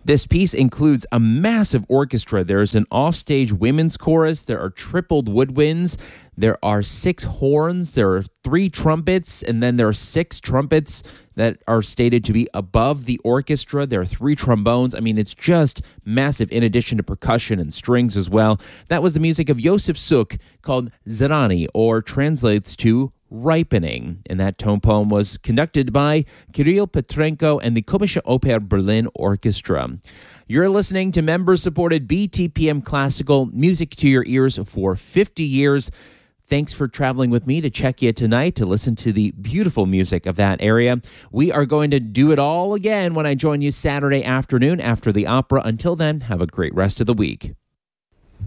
This piece includes a massive orchestra. There's an offstage women's chorus. There are tripled woodwinds. There are 6 horns. There are 3 trumpets. And then there are 6 trumpets that are stated to be above the orchestra. There are 3 trombones. I mean, it's just massive, in addition to percussion and strings as well. That was the music of Yosef Suk, called Zrani, or translates to Ripening. And that tone poem was conducted by Kirill Petrenko and the Komische Oper Berlin Orchestra. You're listening to member-supported BTPM Classical, music to your ears for 50 years. Thanks for traveling with me to Czechia tonight to listen to the beautiful music of that area. We are going to do it all again when I join you Saturday afternoon after the opera. Until then, have a great rest of the week.